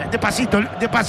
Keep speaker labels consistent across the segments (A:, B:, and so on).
A: despacito.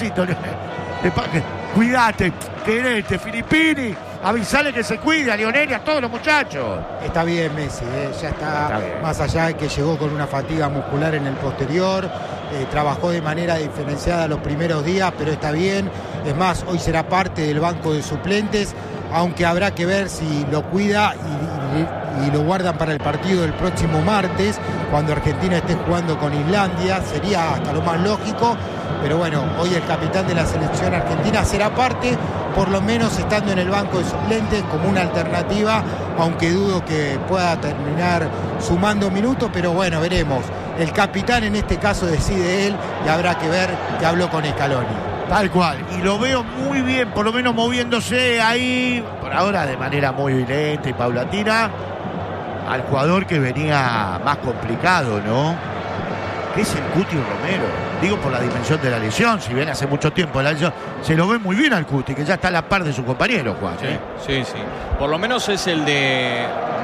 A: Cuidate, querete, Filippini. Avisale que se cuide a Lionel y a todos los muchachos.
B: Está bien Messi, ya está bien. Más allá de que llegó con una fatiga muscular en el posterior, trabajó de manera diferenciada los primeros días, pero está bien. Es más, hoy será parte del banco de suplentes, aunque habrá que ver si lo cuida y lo guardan para el partido del próximo martes, cuando Argentina esté jugando con Islandia. Sería hasta lo más lógico, pero bueno, hoy el capitán de la selección argentina será parte, por lo menos estando en el banco de suplentes como una alternativa, aunque dudo que pueda terminar sumando minutos, pero bueno, veremos. El capitán en este caso decide él y habrá que ver que habló con Scaloni.
A: Tal cual, y lo veo muy bien, por lo menos moviéndose ahí, por ahora de manera muy lenta y paulatina, al jugador que venía más complicado, ¿no? Que es el Cuti Romero. Digo por la dimensión de la lesión, si bien hace mucho tiempo la lesión, se lo ve muy bien al Cuti, que ya está a la par de su compañero, Juan.
C: Sí. Por lo menos es el de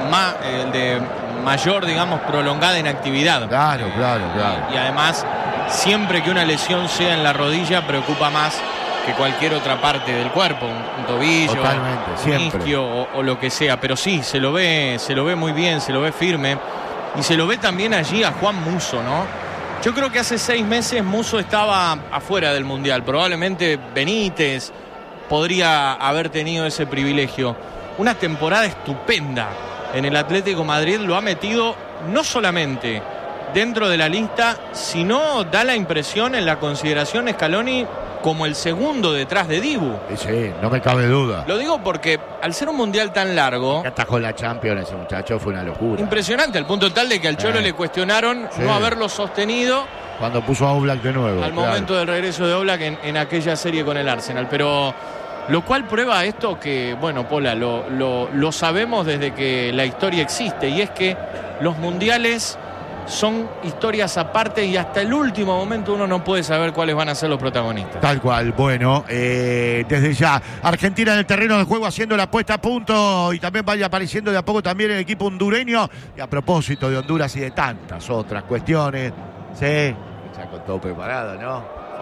C: mayor, digamos, prolongada inactividad.
A: Claro.
C: Y además, siempre que una lesión sea en la rodilla, preocupa más que cualquier otra parte del cuerpo, un tobillo, un isquio o lo que sea. Pero sí, se lo ve muy bien, se lo ve firme. Y se lo ve también allí a Juan Musso, ¿no? Yo creo que hace 6 meses Musso estaba afuera del Mundial. Probablemente Benítez podría haber tenido ese privilegio. Una temporada estupenda en el Atlético de Madrid. Lo ha metido no solamente dentro de la lista, sino da la impresión en la consideración Scaloni como el segundo detrás de Dibu.
A: Sí, no me cabe duda.
C: Lo digo porque al ser un mundial tan largo,
A: que atajó la Champions ese muchacho, fue una locura.
C: Impresionante, al punto tal de que al Cholo le cuestionaron no haberlo sostenido
A: cuando puso a Oblak de nuevo.
C: Al momento del regreso de Oblak en aquella serie con el Arsenal. Pero lo cual prueba esto que, bueno, Pola, lo sabemos desde que la historia existe, y es que los mundiales son historias aparte y hasta el último momento uno no puede saber cuáles van a ser los protagonistas.
A: Tal cual, bueno, desde ya Argentina en el terreno de juego haciendo la puesta a punto, y también vaya apareciendo de a poco también el equipo hondureño. Y a propósito de Honduras y de tantas otras cuestiones, sí, ya con todo preparado, ¿no?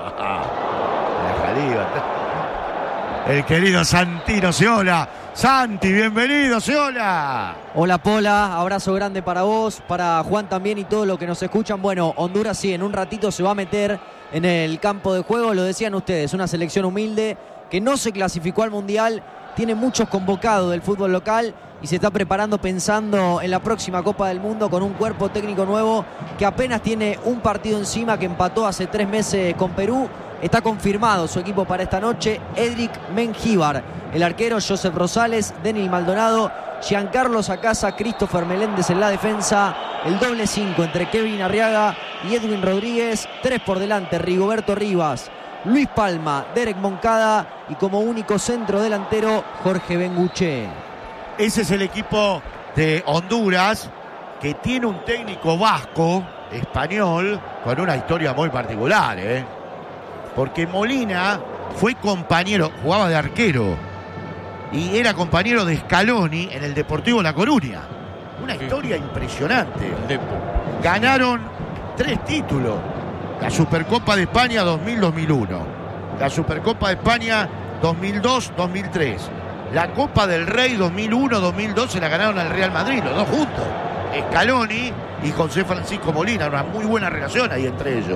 A: El querido Santino Sciola. Santi, bienvenido, Sciola.
D: Hola, Pola, abrazo grande para vos, para Juan también y todos los que nos escuchan. Bueno, Honduras sí, en un ratito se va a meter en el campo de juego, lo decían ustedes, una selección humilde que no se clasificó al Mundial, tiene muchos convocados del fútbol local y se está preparando pensando en la próxima Copa del Mundo con un cuerpo técnico nuevo que apenas tiene un partido encima, que empató hace 3 meses con Perú. Está confirmado su equipo para esta noche: Edric Mengíbar, el arquero Josep Rosales, Denis Maldonado, Giancarlo Sacasa, Christopher Meléndez en la defensa, el doble 5 entre Kevin Arriaga y Edwin Rodríguez, 3 por delante, Rigoberto Rivas, Luis Palma, Derek Moncada y como único centro delantero Jorge Benguche.
A: Ese es el equipo de Honduras, que tiene un técnico vasco, español, con una historia muy particular, porque Molina fue compañero, jugaba de arquero y era compañero de Scaloni en el Deportivo La Coruña. Una historia impresionante. Ganaron 3 títulos: la Supercopa de España 2000-2001, la Supercopa de España 2002-2003, la Copa del Rey 2001-2002 se la ganaron al Real Madrid, los dos juntos, Scaloni y José Francisco Molina. Una muy buena relación ahí entre ellos.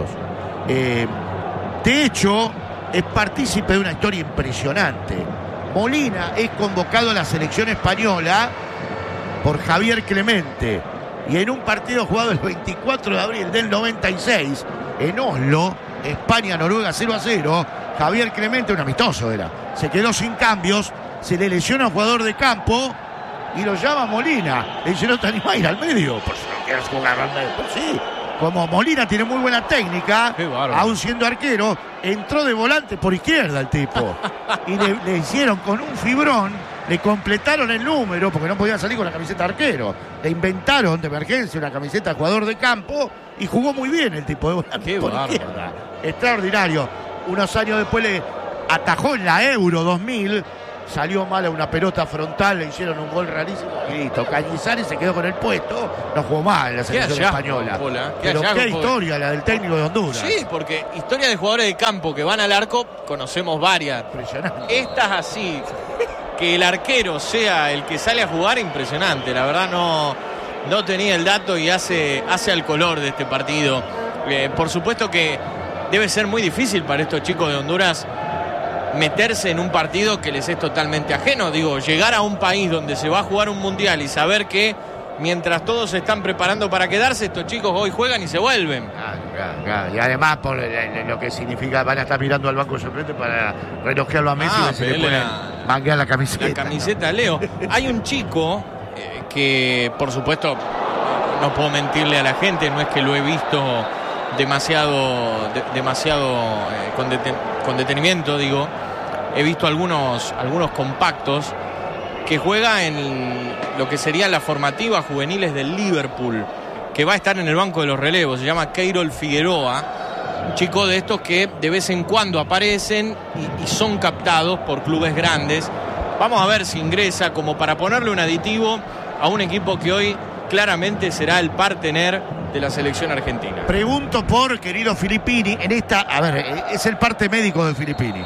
A: De hecho, es partícipe de una historia impresionante. Molina es convocado a la selección española por Javier Clemente, y en un partido jugado el 24 de abril del 96 en Oslo, España-Noruega 0-0, Javier Clemente, un amistoso era, se quedó sin cambios, se le lesiona a un jugador de campo y lo llama Molina. Le dice: ¿no te animás a ir al medio? Por si no quieres jugar al medio. Pues sí. Como Molina tiene muy buena técnica, aún siendo arquero, entró de volante por izquierda el tipo. Y le hicieron con un fibrón, le completaron el número, porque no podía salir con la camiseta de arquero. Le inventaron de emergencia una camiseta de jugador de campo y jugó muy bien el tipo de volante por izquierda. Extraordinario. Unos años después le atajó en la Euro 2000 salió mal a una pelota frontal, le hicieron un gol rarísimo y listo. Cañizares se quedó con el puesto, no jugó mal en la selección española. Pero qué historia la del técnico de Honduras.
C: Sí, porque historia de jugadores de campo que van al arco, conocemos varias.
A: Impresionante.
C: Estas así, que el arquero sea el que sale a jugar, impresionante. La verdad no tenía el dato y hace al color de este partido. Por supuesto que debe ser muy difícil para estos chicos de Honduras meterse en un partido que les es totalmente ajeno. Digo, llegar a un país donde se va a jugar un mundial y saber que mientras todos se están preparando para quedarse, estos chicos hoy juegan y se vuelven.
A: Claro. Y además por lo que significa, van a estar mirando al banco suplente para relojearlo a Messi y se le pueden manguear la camiseta.
C: La camiseta, ¿no? Leo. Hay un chico que, por supuesto, no puedo mentirle a la gente, no es que lo he visto demasiado con detenimiento, digo. He visto algunos compactos que juega en lo que serían las formativas juveniles del Liverpool, que va a estar en el banco de los relevos. Se llama Keirol Figueroa, un chico de estos que de vez en cuando aparecen y son captados por clubes grandes. Vamos a ver si ingresa como para ponerle un aditivo a un equipo que hoy claramente será el partener de la selección argentina.
A: Pregunto por querido Filippini, en esta, a ver, es el parte médico de Filippini,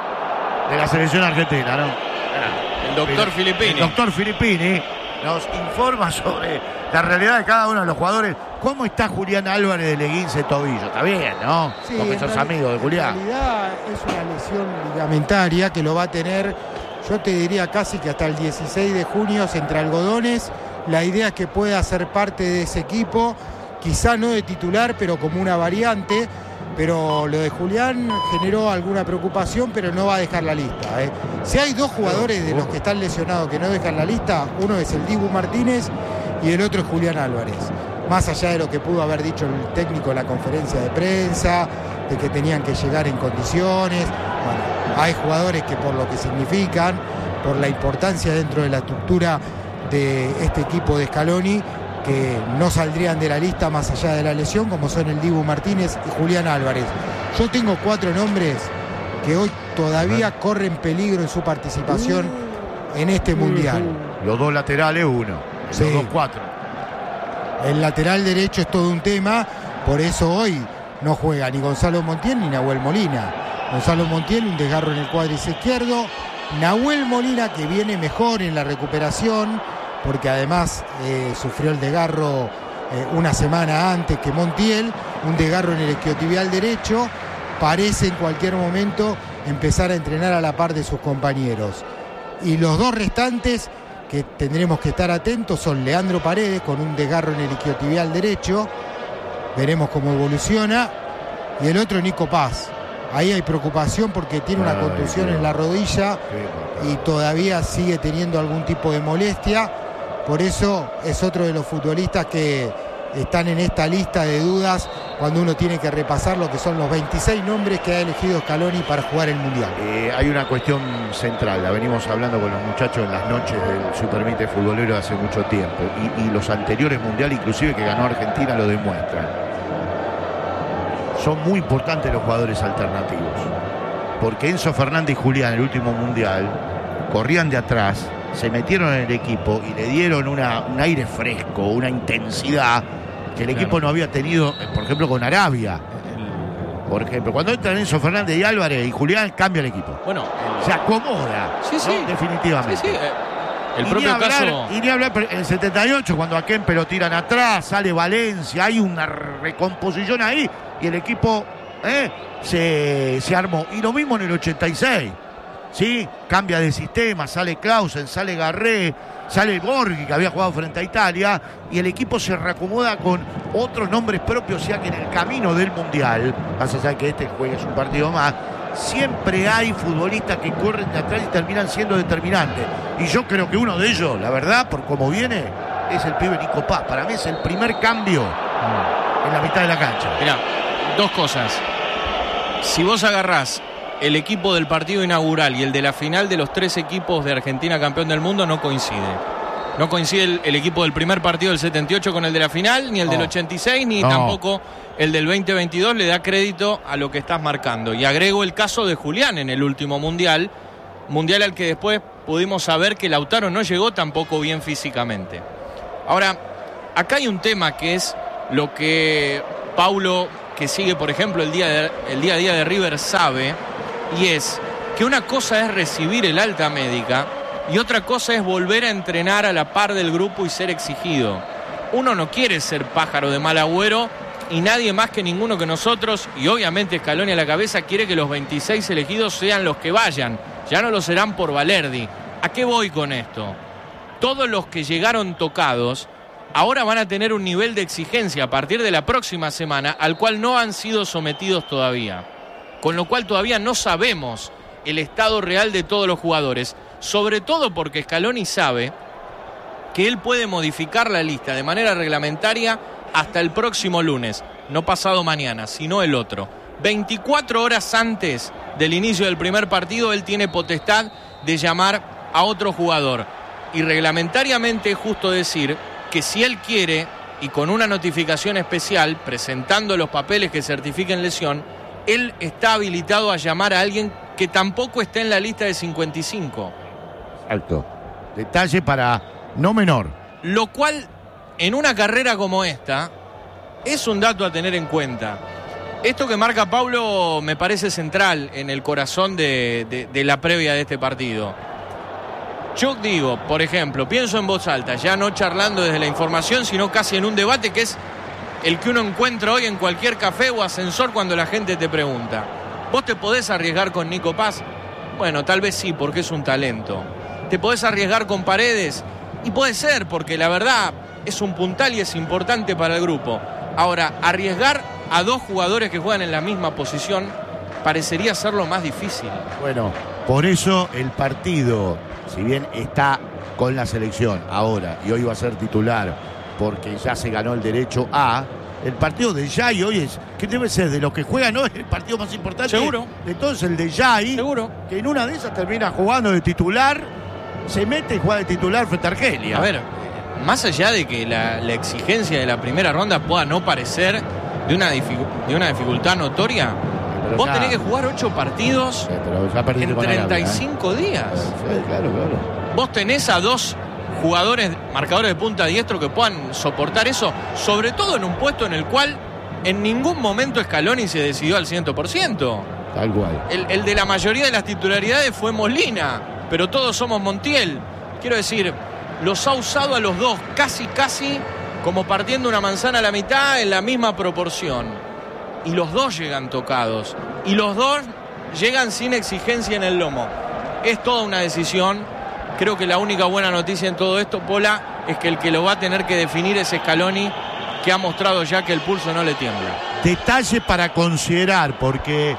A: de la selección argentina, ¿no?
C: El doctor Filippini.
A: El doctor Filippini nos informa sobre la realidad de cada uno de los jugadores. ¿Cómo está Julián Álvarez de Leguince Tobillo? Está bien, ¿no?
B: Sí,
A: porque sos amigo de Julián.
B: En realidad es una lesión ligamentaria que lo va a tener, yo te diría casi que hasta el 16 de junio entre algodones. La idea es que pueda ser parte de ese equipo, quizá no de titular, pero como una variante. Pero lo de Julián generó alguna preocupación, pero no va a dejar la lista. Si hay dos jugadores de los que están lesionados que no dejan la lista, uno es el Dibu Martínez y el otro es Julián Álvarez. Más allá de lo que pudo haber dicho el técnico en la conferencia de prensa, de que tenían que llegar en condiciones. Bueno, hay jugadores que por lo que significan, por la importancia dentro de la estructura de este equipo de Scaloni, que no saldrían de la lista más allá de la lesión, como son el Dibu Martínez y Julián Álvarez. Yo tengo 4 nombres que hoy todavía corren peligro en su participación en este mundial.
A: Los dos laterales, uno.
B: Sí.
A: Los dos 4.
B: El lateral derecho es todo un tema, por eso hoy no juega ni Gonzalo Montiel ni Nahuel Molina. Gonzalo Montiel, un desgarro en el cuádriceps izquierdo. Nahuel Molina, que viene mejor en la recuperación, porque además sufrió el desgarro una semana antes que Montiel, un desgarro en el isquiotibial derecho, parece en cualquier momento empezar a entrenar a la par de sus compañeros. Y los dos restantes que tendremos que estar atentos son Leandro Paredes, con un desgarro en el isquiotibial derecho, veremos cómo evoluciona, y el otro Nico Paz. Ahí hay preocupación porque tiene una contusión en la rodilla y todavía sigue teniendo algún tipo de molestia. Por eso es otro de los futbolistas que están en esta lista de dudas cuando uno tiene que repasar lo que son los 26 nombres que ha elegido Scaloni para jugar el Mundial.
A: Hay una cuestión central, la venimos hablando con los muchachos en las noches del Supermite Futbolero hace mucho tiempo, y los anteriores mundiales, inclusive que ganó Argentina, lo demuestran. Son muy importantes los jugadores alternativos, porque Enzo Fernández y Julián, el último mundial, corrían de atrás, se metieron en el equipo y le dieron un aire fresco, una intensidad que el equipo no había tenido, por ejemplo, con Arabia. Por ejemplo, cuando entran Enzo Fernández y Álvarez y Julián, cambia el equipo.
C: Bueno,
A: se acomoda,
C: sí, sí,
A: ¿no? Definitivamente.
C: Sí, sí. El propio caso.
A: Y ni hablar en el 78, cuando a Kempe lo tiran atrás, sale Valencia, hay una recomposición ahí y el equipo se armó. Y lo mismo en el 86. ¿Sí? Cambia de sistema, sale Clausen, sale Garré, sale Borghi, que había jugado frente a Italia, y el equipo se reacomoda con otros nombres propios, ya que en el camino del Mundial, vas a saber que este juega es un partido más, siempre hay futbolistas que corren de atrás y terminan siendo determinantes. Y yo creo que uno de ellos, la verdad, por cómo viene, es el pibe Nico Paz. Para mí es el primer cambio en la mitad de la cancha.
C: Mirá, dos cosas. Si vos agarrás el equipo del partido inaugural y el de la final de los 3 equipos de Argentina campeón del mundo, no coincide. No coincide el equipo del primer partido del 78 con el de la final, ni el del 86, ni tampoco el del 2022 le da crédito a lo que estás marcando. Y agrego el caso de Julián en el último mundial, mundial al que después pudimos saber que Lautaro no llegó tampoco bien físicamente. Ahora, acá hay un tema que es lo que Paulo, que sigue por ejemplo el día a día de River, sabe, y es que una cosa es recibir el alta médica y otra cosa es volver a entrenar a la par del grupo y ser exigido. Uno no quiere ser pájaro de mal agüero, y nadie más que ninguno que nosotros, y obviamente Scaloni a la cabeza, quiere que los 26 elegidos sean los que vayan. Ya no lo serán por Balerdi. ¿A qué voy con esto? Todos los que llegaron tocados ahora van a tener un nivel de exigencia a partir de la próxima semana al cual no han sido sometidos todavía. Con lo cual todavía no sabemos el estado real de todos los jugadores. Sobre todo porque Scaloni sabe que él puede modificar la lista de manera reglamentaria hasta el próximo lunes. No pasado mañana, sino el otro. 24 horas antes del inicio del primer partido, él tiene potestad de llamar a otro jugador. Y reglamentariamente es justo decir que si él quiere, y con una notificación especial, presentando los papeles que certifiquen lesión, él está habilitado a llamar a alguien que tampoco esté en la lista de 55.
A: Exacto. Detalle para no menor.
C: Lo cual, en una carrera como esta, es un dato a tener en cuenta. Esto que marca Paulo me parece central en el corazón de la previa de este partido. Yo digo, por ejemplo, pienso en voz alta, ya no charlando desde la información, sino casi en un debate que es el que uno encuentra hoy en cualquier café o ascensor cuando la gente te pregunta: ¿vos te podés arriesgar con Nico Paz? Bueno, tal vez sí, porque es un talento. ¿Te podés arriesgar con Paredes? Y puede ser, porque la verdad es un puntal y es importante para el grupo. Ahora, arriesgar a dos jugadores que juegan en la misma posición parecería ser lo más difícil.
A: Bueno, por eso el partido, si bien está con la selección ahora y hoy va a ser titular porque ya se ganó el derecho a, el partido de Jai hoy es, que debe ser de los que juegan hoy, el partido más importante.
C: Seguro.
A: Entonces el de Jai,
C: seguro,
A: que en una de esas termina jugando de titular, se mete y juega de titular frente a Argelia.
C: A ver, más allá de que la exigencia de la primera ronda pueda no parecer de una dificultad notoria, pero vos tenés que jugar 8 partidos en 35 días.
A: Sí, claro.
C: Vos tenés a 2 jugadores, marcadores de punta diestro, que puedan soportar eso, sobre todo en un puesto en el cual en ningún momento Scaloni se decidió al 100%.
A: Tal cual.
C: El de la mayoría de las titularidades fue Molina, pero todos somos Montiel. Quiero decir, los ha usado a los dos casi como partiendo una manzana a la mitad en la misma proporción. Y los dos llegan tocados. Y los dos llegan sin exigencia en el lomo. Es toda una decisión. Creo que la única buena noticia en todo esto, Pola, es que el que lo va a tener que definir es Scaloni, que ha mostrado ya que el pulso no le tiembla.
A: Detalle para considerar, porque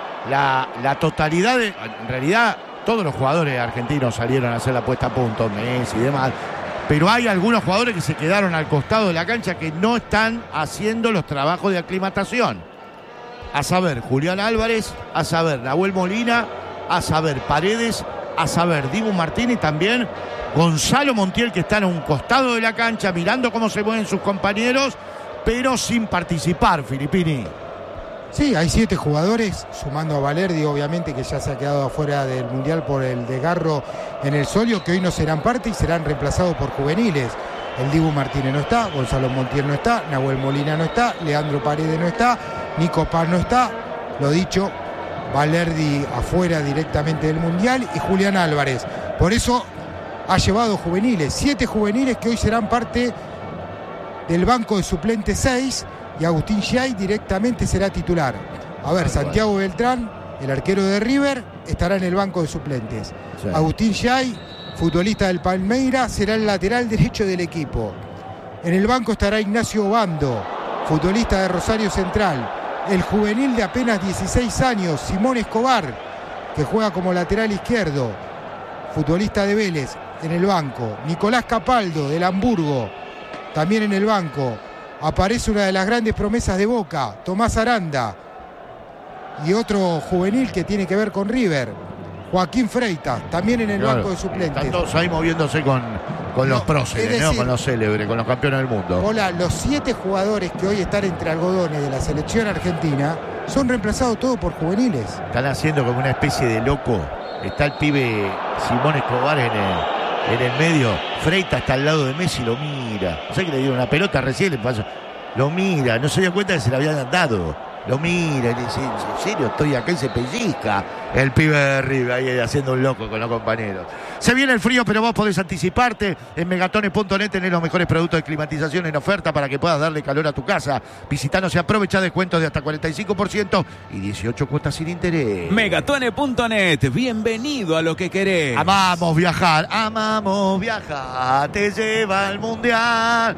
A: la totalidad de... En realidad, todos los jugadores argentinos salieron a hacer la puesta a punto, Messi y demás, pero hay algunos jugadores que se quedaron al costado de la cancha que no están haciendo los trabajos de aclimatación. A saber, Julián Álvarez, a saber, Nahuel Molina, a saber, Paredes, a saber, Dibu Martínez y también Gonzalo Montiel, que está en un costado de la cancha mirando cómo se mueven sus compañeros, pero sin participar, Filippini.
B: Sí, hay 7 jugadores, sumando a Balerdi, obviamente, que ya se ha quedado afuera del Mundial por el desgarro en el solio, que hoy no serán parte y serán reemplazados por juveniles. El Dibu Martínez no está, Gonzalo Montiel no está, Nahuel Molina no está, Leandro Paredes no está, Nico Paz no está, lo dicho, Balerdi afuera directamente del Mundial y Julián Álvarez. Por eso ha llevado juveniles, 7 juveniles que hoy serán parte del banco de suplentes 6, y Agustín Jai directamente será titular. A ver, Santiago Beltrán, el arquero de River, estará en el banco de suplentes. Sí. Agustín Jai, futbolista del Palmeiras, será el lateral derecho del equipo. En el banco estará Ignacio Obando, futbolista de Rosario Central. El juvenil de apenas 16 años, Simón Escobar, que juega como lateral izquierdo, futbolista de Vélez, en el banco. Nicolás Capaldo, del Hamburgo, también en el banco. Aparece una de las grandes promesas de Boca, Tomás Aranda. Y otro juvenil que tiene que ver con River, Joaquín Freitas, también en el banco de suplentes.
A: Están todos ahí moviéndose con los próceres, ¿no? Con los célebres, con los campeones del mundo.
B: Hola, los 7 jugadores que hoy están entre algodones de la selección argentina son reemplazados todos por juveniles.
A: Están haciendo como una especie de loco Está el pibe Simón Escobar en el medio. Freita está al lado de Messi, lo mira. O sea que le dieron una pelota recién, le pasó. Lo mira, no se dio cuenta que se la habían dado. Lo mira y le dice, ¿en serio estoy acá? Y se pellizca el pibe de arriba ahí haciendo un loco con los compañeros. Se viene el frío, pero vos podés anticiparte. En megatones.net tenés los mejores productos de climatización en oferta para que puedas darle calor a tu casa. Visitanos y aprovecha descuentos de hasta 45% y 18 cuotas sin interés.
E: Megatones.net, bienvenido a lo que querés.
A: Amamos viajar, te lleva al mundial.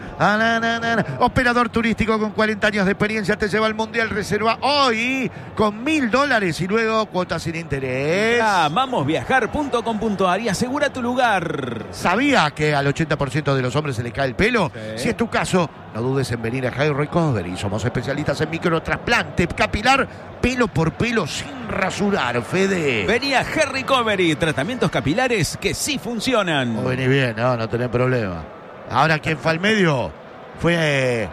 A: Operador turístico con 40 años de experiencia te lleva al mundial. Reserva hoy con $1.000 y luego cuotas sin interés.
E: Amamosviajar.com.ar y asegura tu lugar.
A: ¿Sabía que al 80% de los hombres se les cae el pelo? Sí. Si es tu caso, no dudes en venir a Hair Recovery. Somos especialistas en microtrasplante capilar, pelo por pelo, sin rasurar, Fede.
E: Vení a Hair Recovery, tratamientos capilares que sí funcionan.
A: No venís bien, no tenés problema. Ahora, ¿quién fue al medio? Fue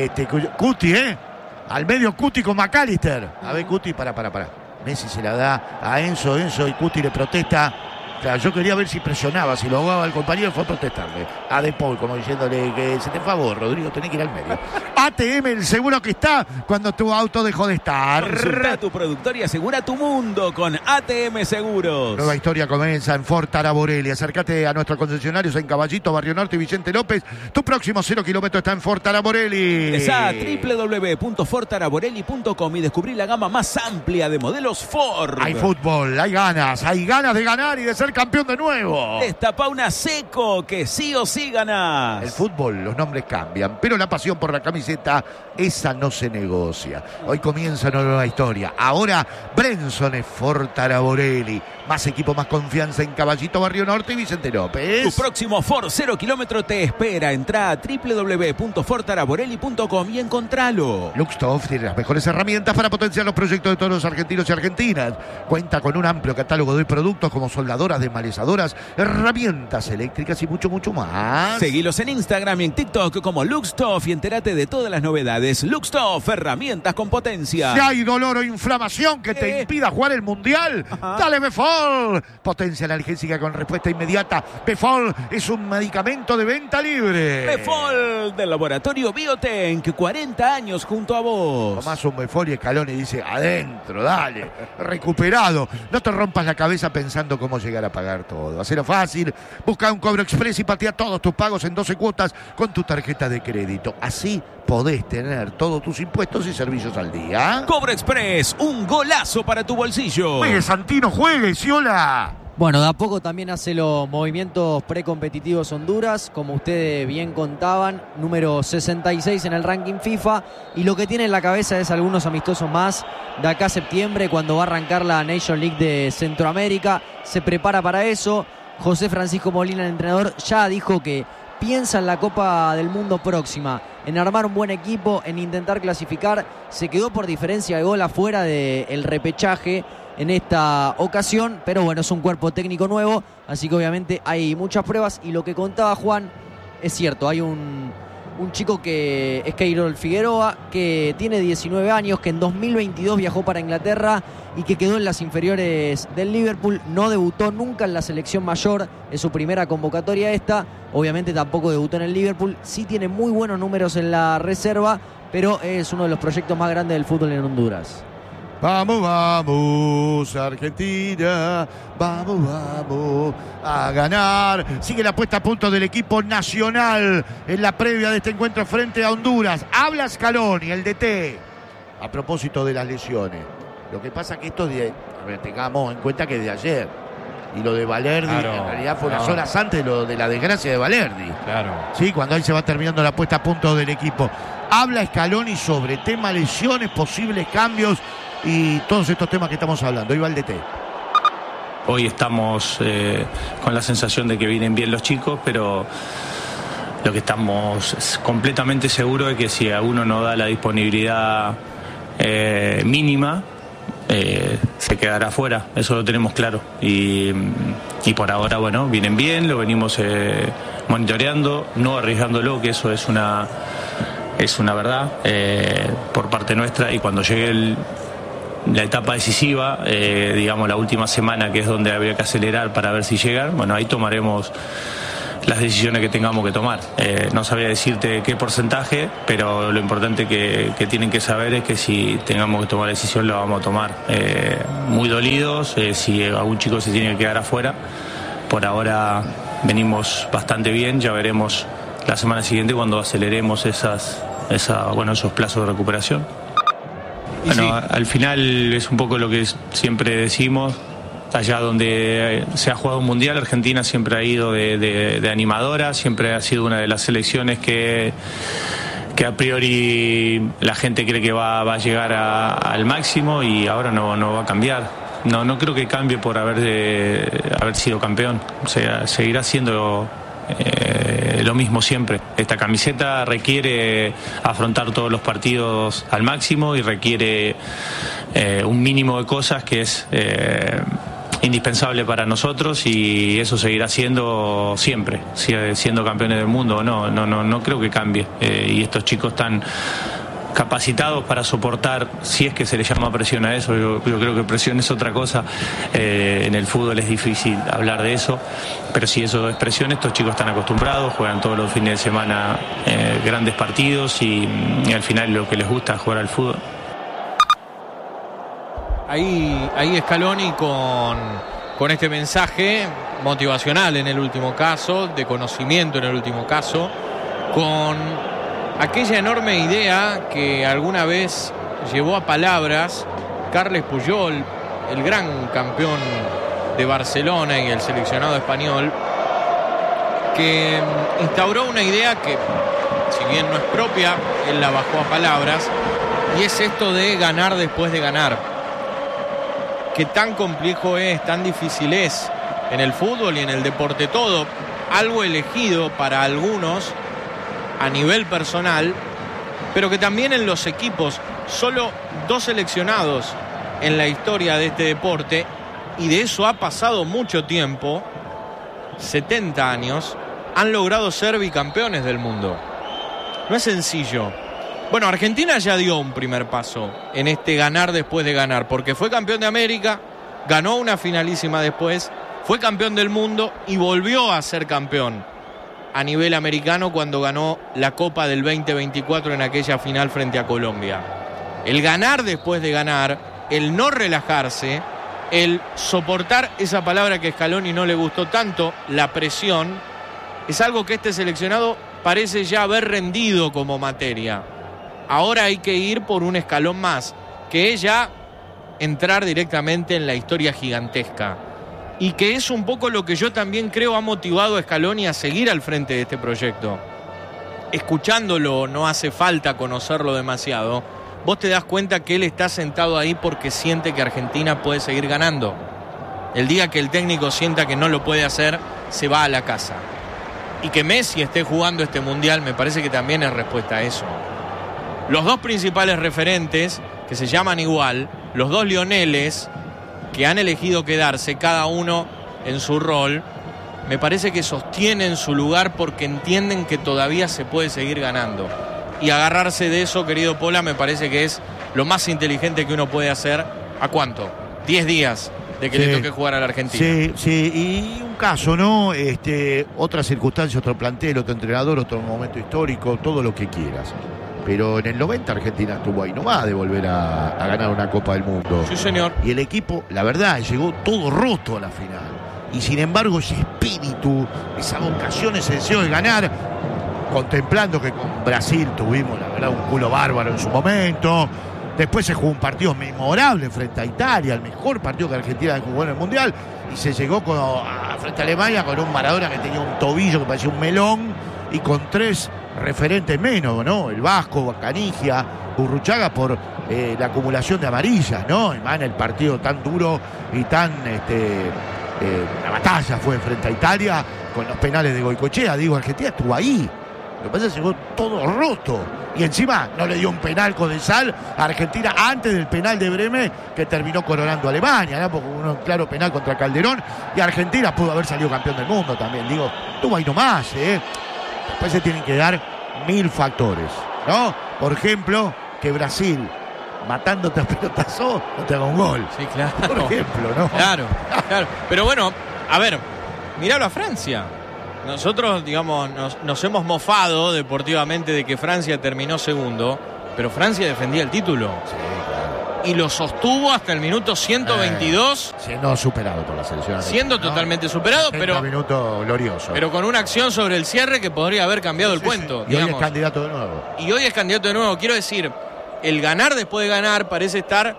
A: Cuti, Al medio Cuti con McAllister. A ver, Cuti, para. Messi se la da a Enzo y Cuti le protesta. Claro, yo quería ver si presionaba, si lo ahogaba el compañero, fue a protestarle a De Paul, como diciéndole que se te favor, Rodrigo, tenés que ir al medio. ATM, el seguro que está cuando tu auto dejó de estar.
E: Consulta a tu productor y asegura tu mundo con ATM Seguros.
A: Nueva historia comienza en Ford Taraborelli. Acércate a nuestros concesionarios en Caballito, Barrio Norte y Vicente López. Tu próximo 0 kilómetro está en Ford Taraborelli.
E: Ingresa a www.fordtaraborelli.com y descubrí la gama más amplia de modelos Ford.
A: Hay fútbol, hay ganas de ganar y de ser campeón de nuevo.
E: Destapa una Seco que sí o sí ganás.
A: El fútbol, los nombres cambian, pero la pasión por la camiseta, esa no se negocia. Hoy comienza una nueva historia. Ahora Brenson es Ford Taraborelli. Más equipo, más confianza en Caballito, Barrio Norte y Vicente López.
E: Tu próximo Ford 0 kilómetro te espera. Entrá a www.fordtaraborelli.com y encontralo.
A: Luxtoff tiene las mejores herramientas para potenciar los proyectos de todos los argentinos y argentinas. Cuenta con un amplio catálogo de productos como soldadoras, desmalezadoras, herramientas eléctricas y mucho más.
E: Seguilos en Instagram y en TikTok como Luxtoff y entérate de todas las novedades. Luxtoff, herramientas con potencia.
A: Si hay dolor o inflamación que te impida jugar el Mundial, dale Befol. Potencia analgésica con respuesta inmediata. Befol es un medicamento de venta libre.
E: Befol del laboratorio Biotenc, 40 años junto a vos.
A: Tomás un Befol y Scaloni dice, adentro, dale, recuperado. No te rompas la cabeza pensando cómo llegar a pagar todo. Hacelo fácil, busca un cobro express y patea todos tus pagos en 12 cuotas con tu tarjeta de crédito. Así podés tener todos tus impuestos y servicios al día.
E: Cobro Express, un golazo para tu bolsillo.
A: Juegue, Santino, juegue, Ciola.
D: Bueno, de a poco también hace los movimientos precompetitivos Honduras, como ustedes bien contaban, número 66 en el ranking FIFA, y lo que tiene en la cabeza es algunos amistosos más de acá a septiembre, cuando va a arrancar la Nation League de Centroamérica. Se prepara para eso. José Francisco Molina, el entrenador, ya dijo que piensa en la Copa del Mundo próxima, en armar un buen equipo, en intentar clasificar. Se quedó por diferencia de gol afuera del repechaje en esta ocasión, pero bueno, es un cuerpo técnico nuevo, así que obviamente hay muchas pruebas. Y lo que contaba Juan es cierto, hay un chico que es Keirol Figueroa, que tiene 19 años, que en 2022 viajó para Inglaterra y que quedó en las inferiores del Liverpool. No debutó nunca en la selección mayor, es su primera convocatoria esta. Obviamente tampoco debutó en el Liverpool. Sí tiene muy buenos números en la reserva, pero es uno de los proyectos más grandes del fútbol en Honduras.
A: Vamos, Argentina, vamos a ganar. Sigue la puesta a punto del equipo nacional en la previa de este encuentro frente a Honduras. Habla Scaloni, el DT, a propósito de las lesiones. Lo que pasa que esto tengamos en cuenta que es de ayer. Y lo de Valerdi, claro, en realidad fue unas horas antes de lo de la desgracia de Valerdi.
C: Claro.
A: Sí, cuando ahí se va terminando la puesta a punto del equipo. Habla Scaloni sobre tema lesiones, posibles cambios y todos estos temas que estamos hablando. Ahí va el DT.
F: Hoy estamos con la sensación de que vienen bien los chicos, pero lo que estamos completamente seguros es que si a uno no da la disponibilidad mínima, se quedará fuera. Eso lo tenemos claro. Y por ahora, bueno, vienen bien, lo venimos monitoreando, no arriesgándolo, que eso es una verdad por parte nuestra. Y cuando llegue la etapa decisiva, digamos la última semana, que es donde habría que acelerar para ver si llegan, bueno, ahí tomaremos las decisiones que tengamos que tomar. No sabría decirte qué porcentaje, pero lo importante que tienen que saber es que si tengamos que tomar decisión, lo vamos a tomar. Muy dolidos, si algún chico se tiene que quedar afuera. Por ahora venimos bastante bien, ya veremos la semana siguiente cuando aceleremos esos plazos de recuperación. Bueno, sí. Al final es un poco lo que siempre decimos. Allá donde se ha jugado un mundial, Argentina siempre ha ido de animadora, siempre ha sido una de las selecciones que a priori la gente cree que va a llegar al máximo, y ahora no va a cambiar. No creo que cambie por haber sido campeón. O sea, seguirá siendo lo mismo siempre. Esta camiseta requiere afrontar todos los partidos al máximo y requiere un mínimo de cosas que es indispensable para nosotros, y eso seguirá siendo siempre, siendo campeones del mundo o no. No creo que cambie, y estos chicos están capacitados para soportar, si es que se les llama presión a eso. Yo creo que presión es otra cosa. En el fútbol es difícil hablar de eso, pero si eso es presión, estos chicos están acostumbrados, juegan todos los fines de semana grandes partidos, y al final lo que les gusta es jugar al fútbol.
C: Ahí Scaloni con este mensaje motivacional en el último caso, de conocimiento en el último caso, con aquella enorme idea que alguna vez llevó a palabras Carles Puyol, el gran campeón de Barcelona y el seleccionado español, que instauró una idea que, si bien no es propia, él la bajó a palabras, y es esto de ganar después de ganar. Que tan complejo es, tan difícil es en el fútbol y en el deporte todo. Algo elegido para algunos a nivel personal, pero que también en los equipos, solo 2 seleccionados en la historia de este deporte, y de eso ha pasado mucho tiempo, 70 años, han logrado ser bicampeones del mundo. No es sencillo. Bueno, Argentina ya dio un primer paso en este ganar después de ganar, porque fue campeón de América, ganó una finalísima después, fue campeón del mundo y volvió a ser campeón a nivel americano cuando ganó la Copa del 2024 en aquella final frente a Colombia. El ganar después de ganar, el no relajarse, el soportar esa palabra que a Scaloni no le gustó tanto, la presión, es algo que este seleccionado parece ya haber rendido como materia. Ahora hay que ir por un escalón más, que es ya entrar directamente en la historia gigantesca. Y que es un poco lo que yo también creo ha motivado a Scaloni a seguir al frente de este proyecto. Escuchándolo, no hace falta conocerlo demasiado, vos te das cuenta que él está sentado ahí porque siente que Argentina puede seguir ganando. El día que el técnico sienta que no lo puede hacer, se va a la casa. Y que Messi esté jugando este mundial me parece que también es respuesta a eso. Los 2 principales referentes, que se llaman igual, los 2 Lioneles, que han elegido quedarse cada uno en su rol, me parece que sostienen su lugar porque entienden que todavía se puede seguir ganando. Y agarrarse de eso, querido Pola, me parece que es lo más inteligente que uno puede hacer. ¿A cuánto? 10 días de que le toque jugar a la Argentina.
A: Sí, y un caso, ¿no? Otra circunstancia, otro plantel, otro entrenador, otro momento histórico, todo lo que quieras. Pero en el 90 Argentina estuvo ahí nomás de volver a ganar una Copa del Mundo.
C: Sí, señor.
A: Y el equipo, la verdad, llegó todo roto a la final. Y sin embargo, ese espíritu, esa vocación, ese deseo de ganar, contemplando que con Brasil tuvimos, la verdad, un culo bárbaro en su momento. Después se jugó un partido memorable frente a Italia, el mejor partido que Argentina jugó en el Mundial. Y se llegó frente a Alemania con un Maradona que tenía un tobillo que parecía un melón y con 3 referentes menos, ¿no? El Vasco, Canigia, Burruchaga por la acumulación de amarillas, ¿no? En el partido tan duro y tan la batalla fue frente a Italia con los penales de Goicoechea. Digo, Argentina estuvo ahí. Lo que pasa es que llegó todo roto. Y encima no le dio un penal Codesal a Argentina antes del penal de Bremen que terminó coronando a Alemania, ¿no? Porque hubo un claro penal contra Calderón y Argentina pudo haber salido campeón del mundo también. Digo, estuvo ahí nomás, Después se tienen que dar 1000 factores, ¿no? Por ejemplo, que Brasil matándote a pelotazo, no te haga un gol.
C: Sí, claro.
A: Por ejemplo, ¿no?
C: Claro. Pero bueno, a ver, miralo a Francia. Nosotros, digamos, nos hemos mofado deportivamente de que Francia terminó segundo, pero Francia defendía el título.
A: Sí, claro.
C: Y lo sostuvo hasta el minuto 122.
A: Siendo superado por la selección.
C: Siendo totalmente superado, pero
A: minuto glorioso.
C: Pero con una acción sobre el cierre que podría haber cambiado el cuento.
A: Y hoy es candidato de nuevo.
C: Y hoy es candidato de nuevo. Quiero decir, el ganar después de ganar parece estar,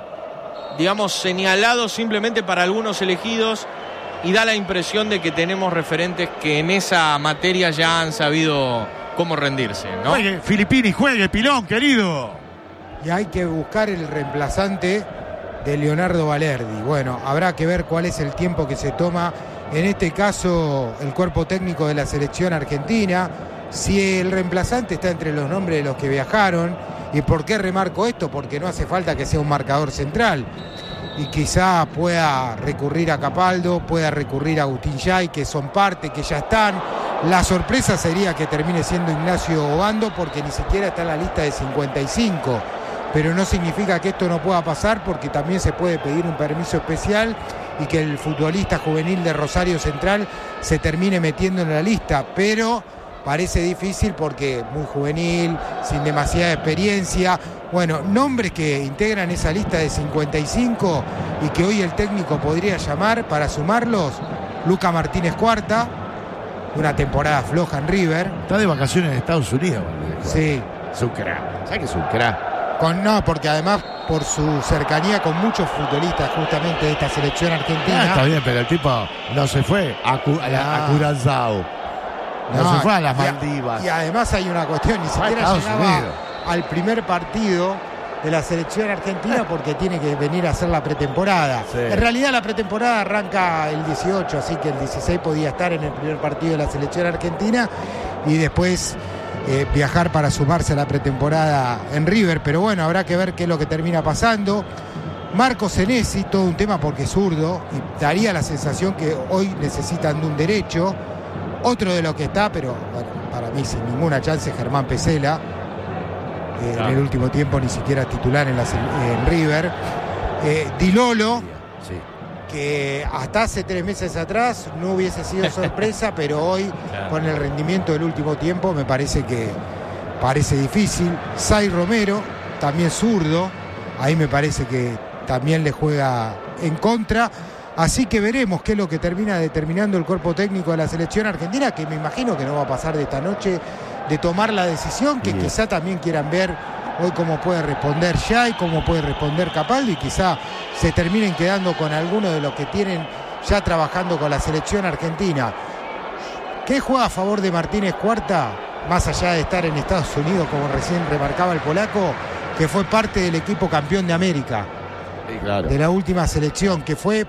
C: digamos, señalado simplemente para algunos elegidos y da la impresión de que tenemos referentes que en esa materia ya han sabido cómo rendirse, ¿no?
A: Juegue, Filippini, juegue, Pilón, querido.
B: Y hay que buscar el reemplazante de Leonardo Balerdi. Bueno, habrá que ver cuál es el tiempo que se toma, en este caso, el cuerpo técnico de la selección argentina. Si el reemplazante está entre los nombres de los que viajaron. ¿Y por qué remarco esto? Porque no hace falta que sea un marcador central. Y quizá pueda recurrir a Capaldo, pueda recurrir a Agustín Yay, que son parte, que ya están. La sorpresa sería que termine siendo Ignacio Obando, porque ni siquiera está en la lista de 55. Pero no significa que esto no pueda pasar, porque también se puede pedir un permiso especial y que el futbolista juvenil de Rosario Central se termine metiendo en la lista. Pero parece difícil porque muy juvenil, sin demasiada experiencia. Bueno, nombres que integran esa lista de 55 y que hoy el técnico podría llamar para sumarlos: Luca Martínez Cuarta, una temporada floja en River.
A: Está de vacaciones en Estados Unidos.
B: Sí.
A: Es un crack. ¿Sabes que es un crack?
B: No, porque además por su cercanía con muchos futbolistas justamente de esta selección argentina.
A: Está bien, pero el tipo no se fue a Curazao. No se fue a las Maldivas.
B: Y además hay una cuestión, ni siquiera llegaba al primer partido de la selección argentina porque tiene que venir a hacer la pretemporada. Sí. En realidad la pretemporada arranca el 18, así que el 16 podía estar en el primer partido de la selección argentina y después viajar para sumarse a la pretemporada en River. Pero bueno, habrá que ver qué es lo que termina pasando. Marco Senesi, todo un tema porque es zurdo y daría la sensación que hoy necesitan de un derecho. Otro de los que está, pero bueno, para mí sin ninguna chance, Germán Pesela. En el último tiempo ni siquiera titular en River. Di Lolo, sí, que hasta hace 3 meses atrás no hubiese sido sorpresa, pero hoy con el rendimiento del último tiempo me parece que parece difícil. Sai Romero, también zurdo, ahí me parece que también le juega en contra. Así que veremos qué es lo que termina determinando el cuerpo técnico de la selección argentina, que me imagino que no va a pasar de esta noche de tomar la decisión, que quizá también quieran ver hoy cómo puede responder Yay, cómo puede responder Capaldo, y quizá se terminen quedando con algunos de los que tienen ya trabajando con la selección argentina. ¿Qué juega a favor de Martínez Cuarta? Más allá de estar en Estados Unidos, como recién remarcaba el polaco, que fue parte del equipo campeón de América,
A: sí, claro,
B: de la última selección, que fue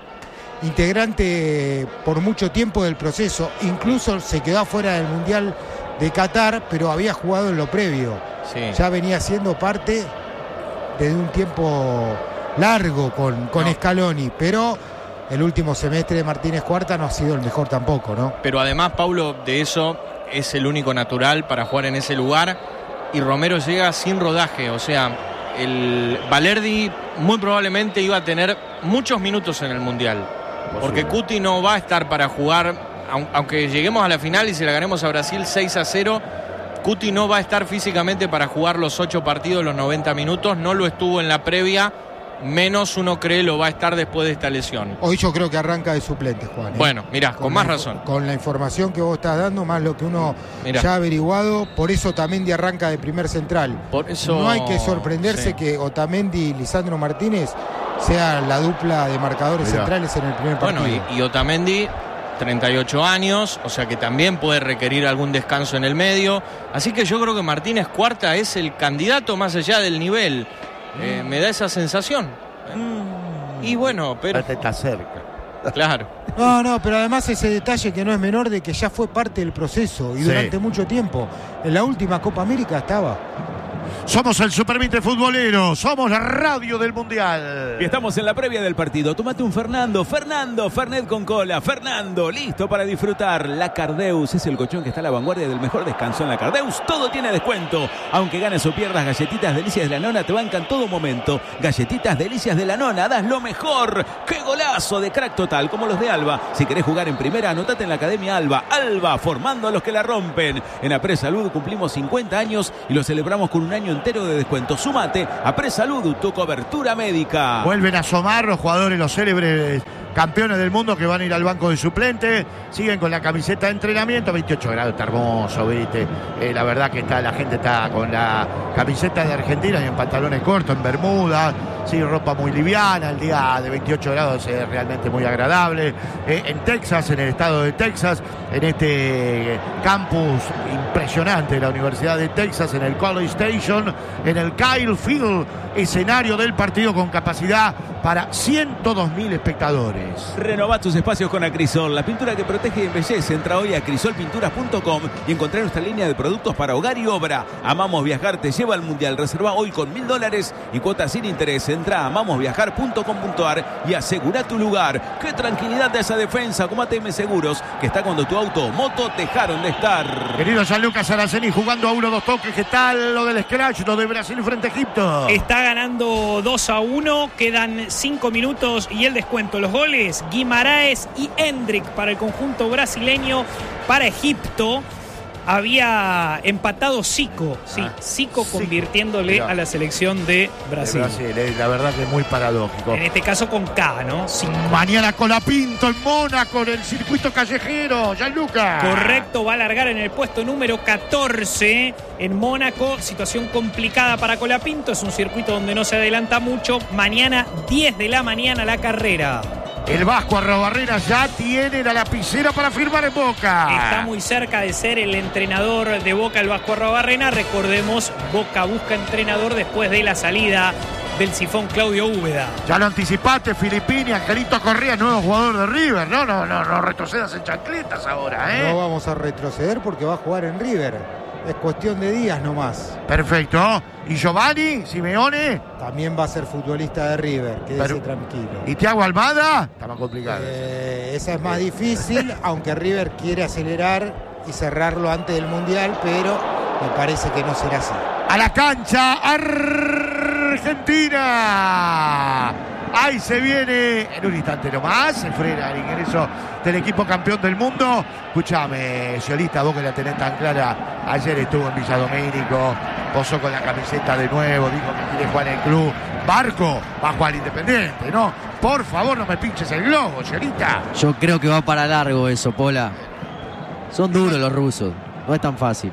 B: integrante por mucho tiempo del proceso, incluso se quedó afuera del Mundial de Qatar, pero había jugado en lo previo. Sí. Ya venía siendo parte desde un tiempo largo con Scaloni, pero el último semestre de Martínez Cuarta no ha sido el mejor tampoco, ¿no?
C: Pero además, Paulo, de eso es el único natural para jugar en ese lugar, y Romero llega sin rodaje, o sea, el Balerdi muy probablemente iba a tener muchos minutos en el Mundial, porque Cuti no va a estar para jugar. Aunque lleguemos a la final y se la ganemos a Brasil 6-0, Cuti no va a estar físicamente para jugar los 8 partidos, los 90 minutos. No lo estuvo en la previa, menos uno cree lo va a estar después de esta lesión.
B: Hoy yo creo que arranca de suplente, Juan.
C: Bueno, mirá, con más razón.
B: Con la información que vos estás dando, más lo que uno ya ha averiguado, por eso Otamendi arranca de primer central.
C: Por eso,
B: no hay que sorprenderse que Otamendi y Lisandro Martínez sea la dupla de marcadores centrales en el primer partido.
C: Bueno, y Otamendi, 38 años, o sea que también puede requerir algún descanso en el medio. Así que yo creo que Martínez Cuarta es el candidato más allá del nivel. Me da esa sensación. Y bueno, pero
A: está cerca.
C: Claro.
B: No, pero además ese detalle que no es menor de que ya fue parte del proceso y durante mucho tiempo. En la última Copa América estaba.
A: Somos el Supermitre Futbolero, somos la radio del Mundial.
E: Y estamos en la previa del partido. Tómate un Fernando, Fernet con cola. Fernando, listo para disfrutar. La Cardeus es el colchón que está a la vanguardia del mejor descanso en la Cardeus. Todo tiene descuento. Aunque ganes o pierdas, Galletitas Delicias de la Nona te bancan todo momento. Galletitas Delicias de la Nona, das lo mejor. ¡Qué golazo de crack total! Como los de Alba. Si querés jugar en primera, anotate en la Academia Alba. Alba, formando a los que la rompen. En Apresalud cumplimos 50 años y lo celebramos con un año entero de descuento. Súmate a Presalud, tu cobertura médica.
A: Vuelven a asomar los jugadores, los célebres campeones del mundo que van a ir al banco de suplente. Siguen con la camiseta de entrenamiento. 28 grados, está hermoso, ¿viste? La verdad que la gente está con la camiseta de Argentina y en pantalones cortos, en bermudas. Sí, ropa muy liviana. El día de 28 grados es realmente muy agradable. En Texas, en el estado de Texas, en este campus impresionante de la Universidad de Texas, en el College Station, en el Kyle Field, escenario del partido con capacidad para 102.000 espectadores.
E: Renová tus espacios con Acrisol, la pintura que protege y embellece. Entra hoy a acrisolpinturas.com y encontrá nuestra línea de productos para hogar y obra. Amamos Viajar te lleva al Mundial. Reserva hoy con $1.000 y cuotas sin interés. Entra a amamosviajar.com.ar y asegura tu lugar. ¡Qué tranquilidad de esa defensa! Como ATM Seguros, que está cuando tu auto o moto dejaron de estar.
A: Querido Gianluca Saraceni, jugando a 1-2 toques. ¿Qué tal lo del scratch, lo de Brasil frente a Egipto?
G: Está ganando 2-1, quedan 5 minutos y el descuento. Los goles, Guimaraes y Hendrick para el conjunto brasileño. Para Egipto había empatado Zico, Zico convirtiéndole a la selección de Brasil.
A: La verdad que es muy paradójico.
G: En este caso con K, ¿no? Zico.
A: Mañana Colapinto en Mónaco, en el circuito callejero, Gianluca.
G: Correcto, va a largar en el puesto número 14 en Mónaco. Situación complicada para Colapinto, es un circuito donde no se adelanta mucho. Mañana 10 de la mañana la carrera.
A: El Vasco Arrobarrena ya tiene la lapicera para firmar en Boca.
G: Está muy cerca de ser el entrenador de Boca, el Vasco Arrobarrena. Recordemos, Boca busca entrenador después de la salida del sifón Claudio Úbeda.
A: Ya lo anticipaste, Filippini, Angelito Correa, nuevo jugador de River. No retrocedas en chancletas ahora, ¿eh?
B: No vamos a retroceder porque va a jugar en River. Es cuestión de días nomás.
A: Perfecto. ¿Y Giovanni Simeone?
B: También va a ser futbolista de River, quédese tranquilo.
A: ¿Y Thiago Almada? Está más complicado.
B: Esa es más difícil, aunque River quiere acelerar y cerrarlo antes del Mundial, pero me parece que no será así.
A: A la cancha, Argentina. Ahí se viene, en un instante nomás, se frena el ingreso del equipo campeón del mundo. Escúchame, Ciolita, vos que la tenés tan clara, ayer estuvo en Villa Domínico, posó con la camiseta de nuevo, dijo que quiere jugar en el club. Barco va a jugar Independiente, ¿no? Por favor, no me pinches el globo, Ciolita.
D: Yo creo que va para largo eso, Pola. Son duros los rusos, no es tan fácil.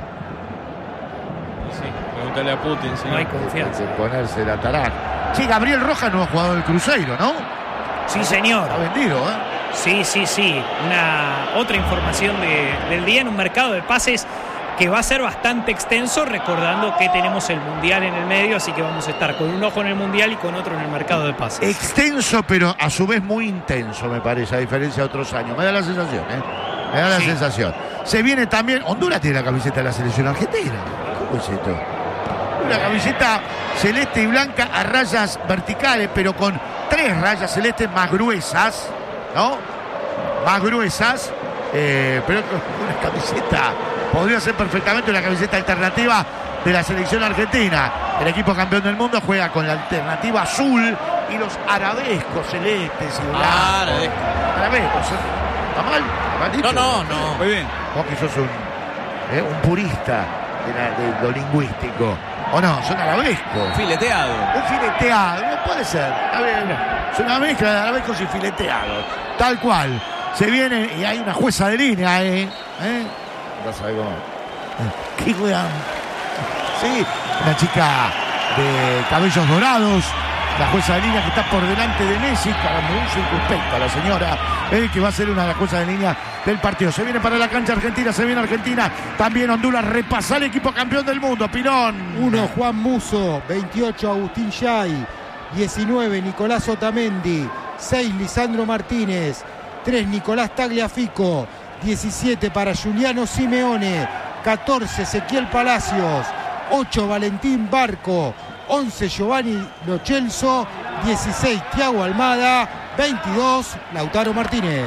C: Sí, pregúntale a Putin, si
G: no hay confianza.
A: Ponerse la taraca. Sí, Gabriel Rojas, nuevo jugador del Cruzeiro, ¿no?
G: Sí, señor.
A: Está vendido, ¿eh?
G: Sí. Otra información del día en un mercado de pases que va a ser bastante extenso, recordando que tenemos el Mundial en el medio, así que vamos a estar con un ojo en el Mundial y con otro en el mercado de pases.
A: Extenso, pero a su vez muy intenso, me parece, a diferencia de otros años. Me da la sensación, ¿eh? Me da la sensación. Se viene también... Honduras tiene la camiseta de la selección argentina. ¿Cómo es esto? Una camiseta celeste y blanca a rayas verticales, pero con 3 rayas celestes más gruesas, ¿no? Más gruesas, pero una camiseta, podría ser perfectamente una camiseta alternativa de la selección argentina. El equipo campeón del mundo juega con la alternativa azul y los arabescos celestes y blancos. Arabescos, ¿está mal?
C: No.
A: Muy bien. Vos que sos un purista de lo lingüístico. ¿O no? Son arabescos.
E: Fileteado.
A: Un fileteado, no puede ser. A ver, es una mezcla de arabescos y fileteados. Tal cual. Se viene y hay una jueza de línea, No sabe cómo. ¿Qué weón? Sí, una chica de cabellos dorados. La jueza de línea que está por delante de Messi, muy circunspecta la señora, que va a ser una de las juezas de línea del partido. Se viene para la cancha Argentina, se viene Argentina. También Honduras repasa el equipo campeón del mundo, Pinón.
B: 1, Juan Musso. 28, Agustín Yay. 19, Nicolás Otamendi. 6, Lisandro Martínez. 3, Nicolás Tagliafico. 17 para Giuliano Simeone. 14, Ezequiel Palacios. 8 Valentín Barco, 11 Giovanni Lo Celso, 16 Thiago Almada, 22 Lautaro Martínez.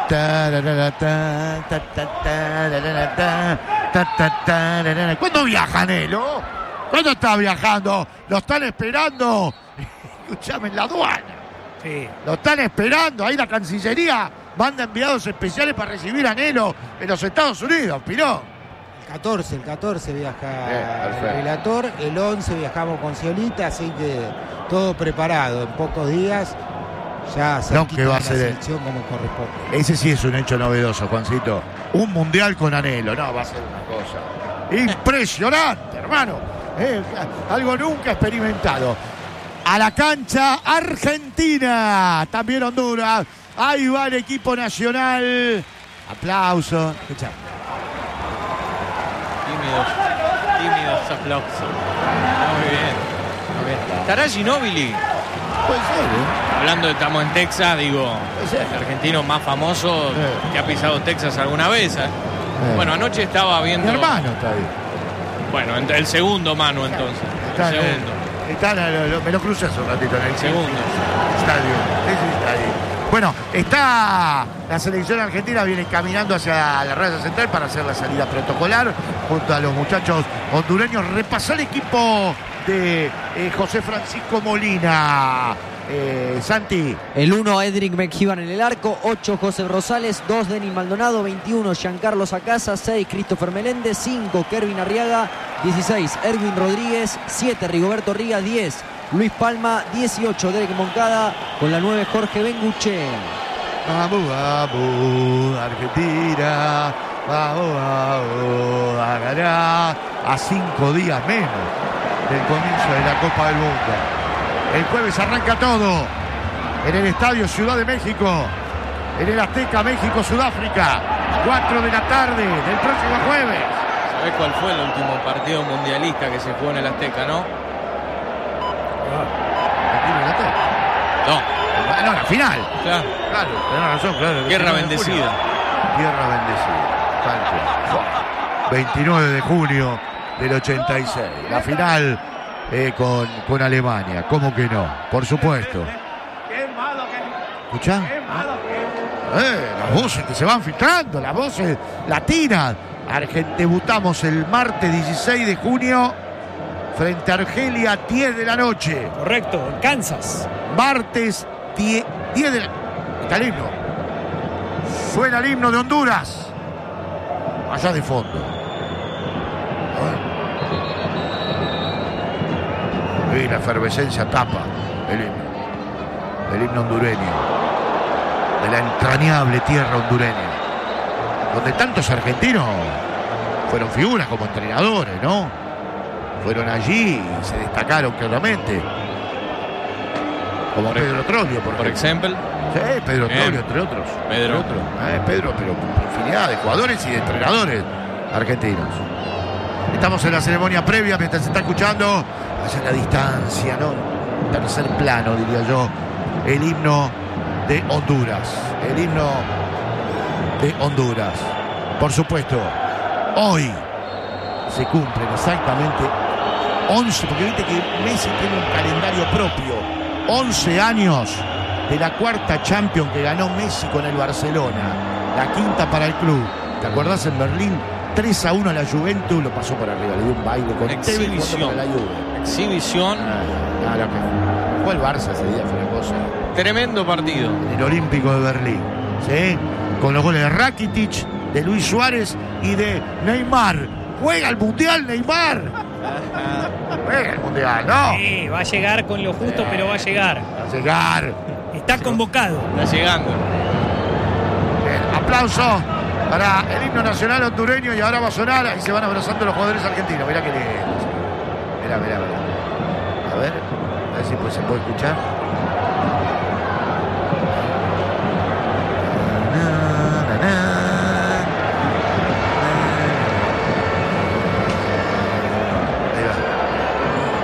A: ¿Cuándo viaja Nelo? ¿Cuándo está viajando? Lo están esperando. Escuchame, en la aduana.
G: Sí.
A: Lo están esperando. Ahí la Cancillería manda enviados especiales para recibir a Nelo en los Estados Unidos, Piró.
B: El 14 viaja el relator, el 11 viajamos con Sciolita, así que todo preparado. En pocos días ya se
A: que va a ser
B: selección como corresponde.
A: Ese sí es un hecho novedoso, Juancito. Un mundial con Anhelo, no, va a ser una cosa impresionante, hermano. Algo nunca experimentado. A la cancha Argentina, también Honduras. Ahí va el equipo nacional. Aplauso. Escucha.
C: Tímidos aplausos. Muy bien. ¿Estará Ginóbili?
A: Puede ser,
C: Hablando de estamos en Texas, digo, el argentino más famoso que ha pisado Texas alguna vez. Bueno, anoche estaba viendo.
A: Mi hermano está ahí.
C: Bueno, el segundo Manu entonces.
A: Me lo crucé hace un ratito en el
C: segundo
A: estadio. Ese está ahí. Bueno, está la selección argentina, viene caminando hacia la raya central para hacer la salida protocolar junto a los muchachos hondureños. Repasó el equipo de José Francisco Molina. Santi.
D: El 1 Edric Mengíbar en el arco, 8 José Rosales, 2 Denis Maldonado, 21 Giancarlo Sacasa, 6 Christopher Meléndez, 5 Kervin Arriaga, 16 Erwin Rodríguez, 7 Rigoberto Riga, 10 Luis Palma, 18 Derek Moncada, con la 9 Jorge Benguche.
A: Vamos, vamos, Argentina, vamos a ganar a 5 días menos del comienzo de la Copa del Mundo. El jueves arranca todo en el Estadio Ciudad de México, en el Azteca, México, Sudáfrica, 4 de la tarde del próximo jueves.
C: ¿Sabés cuál fue el último partido mundialista que se jugó en el Azteca, no?
A: No, la final.
C: Claro,
A: tenés razón, claro.
C: Tierra bendecida.
A: Tierra bendecida. 29 de junio del 86. La final con Alemania. ¿Cómo que no? Por supuesto. ¿Escuchá? Las voces que se van filtrando, las voces latinas. Debutamos el martes 16 de junio frente a Argelia, 10 de la noche.
G: Correcto, en Kansas.
A: Martes 10 de la... Está el himno. Suena el himno de Honduras. Allá de fondo. Y la efervescencia tapa el himno hondureño, de la entrañable tierra hondureña, donde tantos argentinos fueron figuras como entrenadores, ¿no? Fueron allí y se destacaron claramente. Como Pedro Troglio, por ejemplo. Sí, Pedro Troglio, entre otros. Pedro, pero infinidad de jugadores y de entrenadores argentinos. Estamos en la ceremonia previa mientras se está escuchando, allá en la distancia, ¿no? Tercer plano, diría yo, el himno de Honduras. El himno de Honduras. Por supuesto, hoy se cumplen exactamente 11, porque viste que Messi tiene un calendario propio. 11 años de la cuarta Champions que ganó Messi con el Barcelona. La quinta para el club. ¿Te acordás en Berlín? 3-1 a la Juventus, lo pasó por arriba, le dio un baile con
C: exhibición.
A: La Juve.
C: Exhibición.
A: Fue el Barça ese día, fue una cosa.
C: Tremendo partido.
A: En el Olímpico de Berlín, ¿sí? Con los goles de Rakitic, de Luis Suárez y de Neymar. ¡Juega el Mundial, Neymar! Juega el Mundial, ¿no?
G: Sí, va a llegar con lo justo, pero va a llegar.
A: Va a llegar.
G: Está convocado.
C: Está llegando.
A: Bien, aplauso para el himno nacional hondureño y ahora va a sonar y se van abrazando los jugadores argentinos. Mirá que lindo. Mirá. A ver si se puede escuchar.